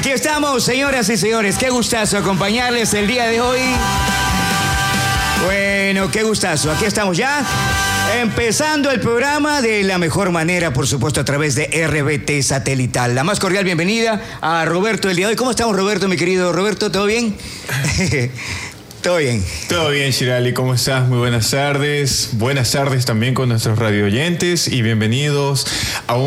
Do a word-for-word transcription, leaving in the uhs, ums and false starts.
Aquí estamos, señoras y señores. Qué gustazo acompañarles el día de hoy. Bueno, qué gustazo. Aquí estamos ya, empezando el programa de la mejor manera, por supuesto, a través de R B T Satelital. La más cordial bienvenida a Roberto el día de hoy. ¿Cómo estamos, Roberto, mi querido Roberto? ¿Todo bien? Todo bien. Todo bien, Shirali. ¿Cómo estás? Muy buenas tardes. Buenas tardes también con nuestros radio oyentes y bienvenidos a un